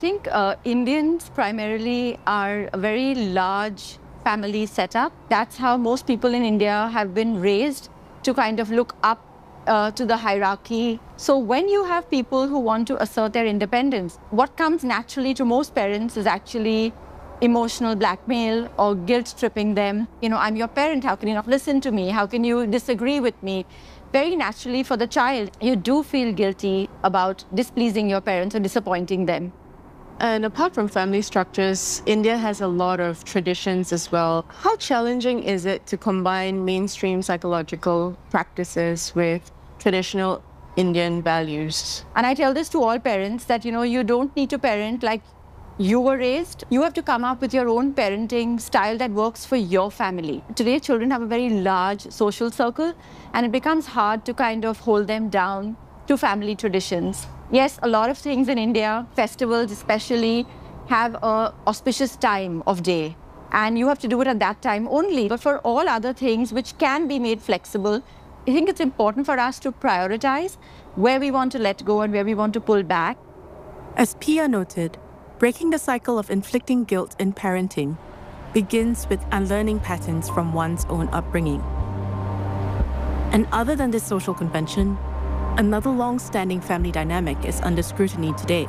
I think Indians primarily are a very large family setup. That's how most people in India have been raised, to kind of look up to the hierarchy. So when you have people who want to assert their independence, what comes naturally to most parents is actually emotional blackmail or guilt tripping them. You know, I'm your parent, how can you not listen to me? How can you disagree with me? Very naturally for the child, you do feel guilty about displeasing your parents or disappointing them. And apart from family structures, India has a lot of traditions as well. How challenging is it to combine mainstream psychological practices with traditional Indian values? And I tell this to all parents that, you don't need to parent like you were raised. You have to come up with your own parenting style that works for your family. Today, children have a very large social circle, and it becomes hard to kind of hold them down to family traditions. Yes, a lot of things in India, festivals especially, have an auspicious time of day, and you have to do it at that time only. But for all other things which can be made flexible, I think it's important for us to prioritize where we want to let go and where we want to pull back. As Pia noted, breaking the cycle of inflicting guilt in parenting begins with unlearning patterns from one's own upbringing. And other than this social convention, another long-standing family dynamic is under scrutiny today.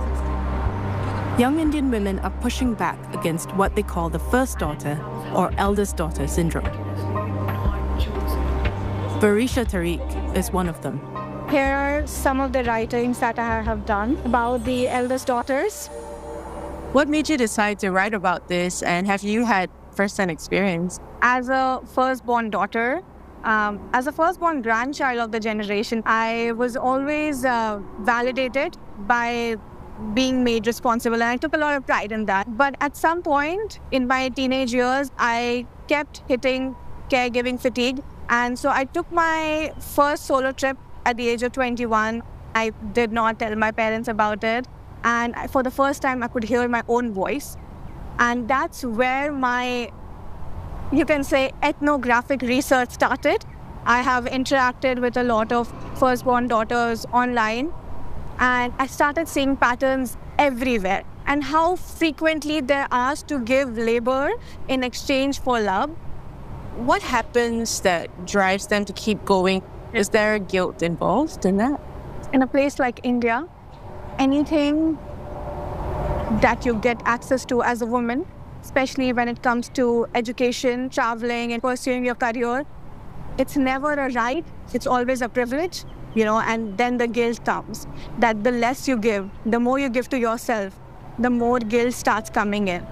Young Indian women are pushing back against what they call the first daughter or eldest daughter syndrome. Varisha Tariq is one of them. Here are some of the writings that I have done about the eldest daughters. What made you decide to write about this, and have you had first-hand experience? As a firstborn daughter, as a firstborn grandchild of the generation, I was always validated by being made responsible, and I took a lot of pride in that. But at some point in my teenage years, I kept hitting caregiving fatigue. And so I took my first solo trip at the age of 21. I did not tell my parents about it. And for the first time, I could hear my own voice. And that's where my, you can say, ethnographic research started. I have interacted with a lot of firstborn daughters online, and I started seeing patterns everywhere, and how frequently they're asked to give labor in exchange for love. What happens that drives them to keep going? Is there guilt involved in that? In a place like India, anything that you get access to as a woman, especially when it comes to education, traveling, and pursuing your career, it's never a right, it's always a privilege, and then the guilt comes. That the less you give, the more you give to yourself, the more guilt starts coming in.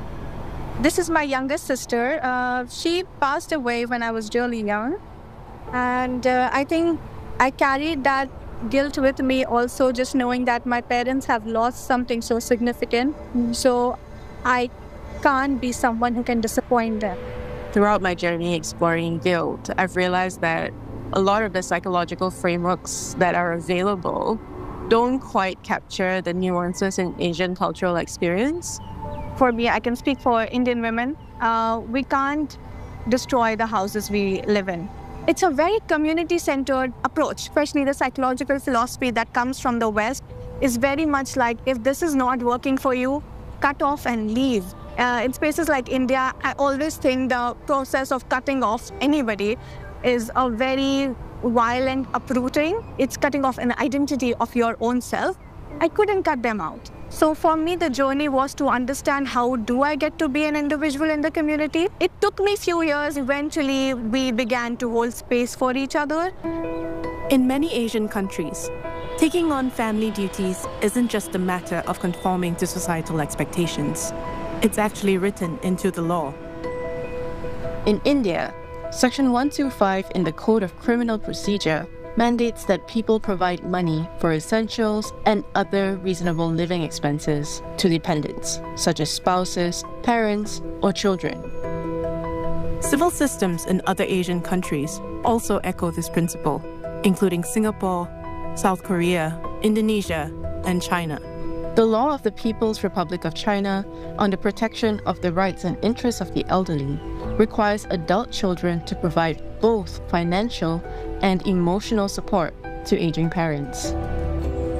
This is my youngest sister. She passed away when I was really young. And I think I carried that guilt with me also, just knowing that my parents have lost something so significant. So I can't be someone who can disappoint them. Throughout my journey exploring guilt, I've realized that a lot of the psychological frameworks that are available don't quite capture the nuances in Asian cultural experience. For me, I can speak for Indian women. We can't destroy the houses we live in. It's a very community-centered approach, especially the psychological philosophy that comes from the West is very much like, if this is not working for you, cut off and leave. In spaces like India, I always think the process of cutting off anybody is a very violent uprooting. It's cutting off an identity of your own self. I couldn't cut them out. So for me, the journey was to understand, how do I get to be an individual in the community? It took me a few years. Eventually, we began to hold space for each other. In many Asian countries, taking on family duties isn't just a matter of conforming to societal expectations. It's actually written into the law. In India, Section 125 in the Code of Criminal Procedure mandates that people provide money for essentials and other reasonable living expenses to dependents, such as spouses, parents, or children. Civil systems in other Asian countries also echo this principle, including Singapore, South Korea, Indonesia, and China. The law of the People's Republic of China on the protection of the rights and interests of the elderly requires adult children to provide both financial and emotional support to aging parents.